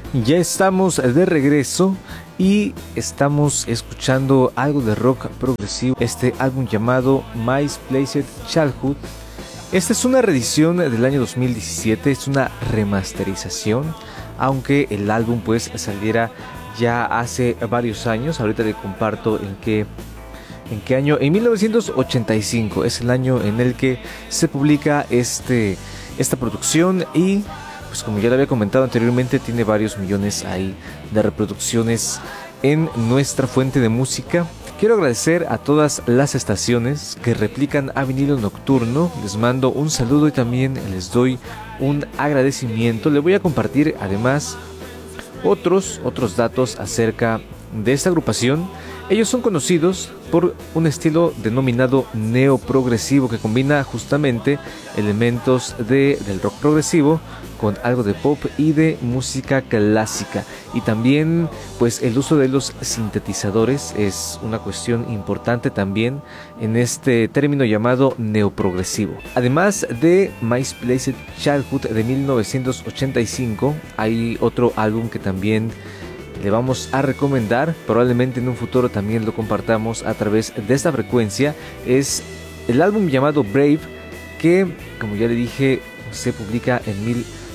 Ya estamos de regreso y estamos escuchando algo de rock progresivo, este álbum llamado Misplaced Childhood. Esta es una reedición del año 2017, es una remasterización, aunque el álbum pues saliera ya hace varios años. Ahorita le comparto en qué año. En 1985 es el año en el que se publica esta producción y pues como ya lo había comentado anteriormente, tiene varios millones ahí de reproducciones en nuestra fuente de música. Quiero agradecer a todas las estaciones que replican a Vinilo Nocturno. Les mando un saludo y también les doy un agradecimiento. Le voy a compartir además otros datos acerca de esta agrupación. Ellos son conocidos por un estilo denominado neoprogresivo que combina justamente elementos del rock progresivo con algo de pop y de música clásica, y también pues el uso de los sintetizadores es una cuestión importante también en este término llamado neoprogresivo. Además de Misplaced Childhood de 1985, hay otro álbum que también le vamos a recomendar, probablemente en un futuro también lo compartamos a través de esta frecuencia. Es el álbum llamado Brave, que como ya le dije se publica en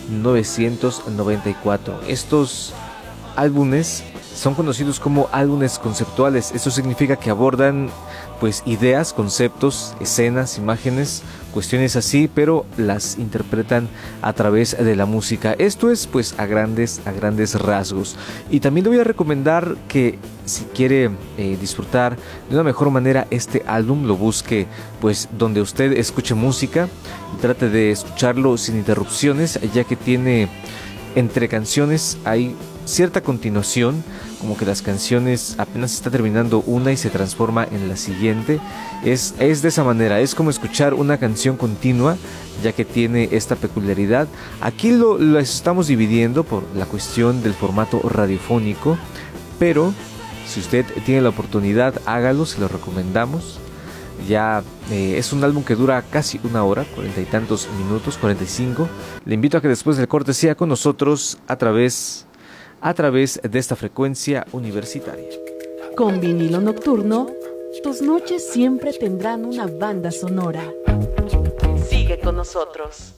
1994. Estos álbumes son conocidos como álbumes conceptuales. Esto significa que abordan pues ideas, conceptos, escenas, imágenes, cuestiones así, pero las interpretan a través de la música. Esto es pues a grandes rasgos. Y también le voy a recomendar que si quiere disfrutar de una mejor manera este álbum, lo busque pues donde usted escuche música y trate de escucharlo sin interrupciones, ya que tiene entre canciones hay cierta continuación, como que las canciones apenas está terminando una y se transforma en la siguiente. Es de esa manera, es como escuchar una canción continua, ya que tiene esta peculiaridad. Aquí lo estamos dividiendo por la cuestión del formato radiofónico, pero si usted tiene la oportunidad, hágalo, se lo recomendamos. Ya es un álbum que dura casi una hora, 40 y tantos minutos, 45. Le invito a que después del corte sea con nosotros a través de esta frecuencia universitaria. Con Vinilo Nocturno, tus noches siempre tendrán una banda sonora. Sigue con nosotros.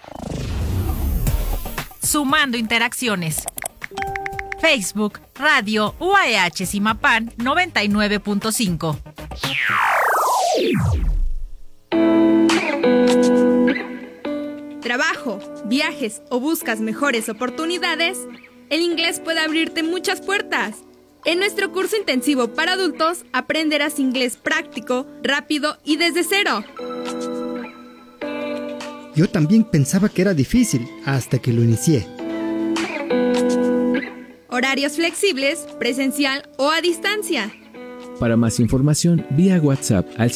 Sumando interacciones. Facebook, Radio UAH Zimapán 99.5. Trabajo, viajes o buscas mejores oportunidades, el inglés puede abrirte muchas puertas. En nuestro curso intensivo para adultos aprenderás inglés práctico, rápido y desde cero. Yo también pensaba que era difícil hasta que lo inicié. Horarios flexibles, presencial o a distancia. Para más información, vía WhatsApp al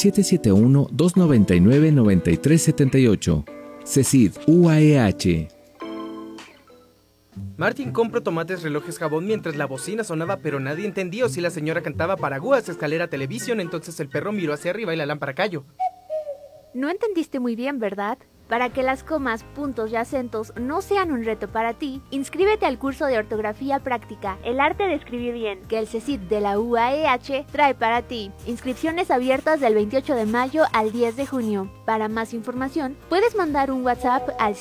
771-299-9378. CECID UAEH. Martin compró tomates, relojes, jabón mientras la bocina sonaba, pero nadie entendió si la señora cantaba para Gúas, escalera, televisión. Entonces el perro miró hacia arriba y la lámpara cayó. No entendiste muy bien, ¿verdad? Para que las comas, puntos y acentos no sean un reto para ti, inscríbete al curso de ortografía práctica, el arte de escribir bien, que el CECID de la UAEH trae para ti. Inscripciones abiertas del 28 de mayo al 10 de junio. Para más información, puedes mandar un WhatsApp al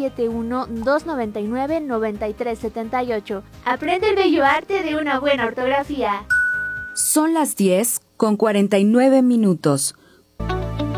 771-299-9378. Aprende el bello arte de una buena ortografía. Son las 10:49.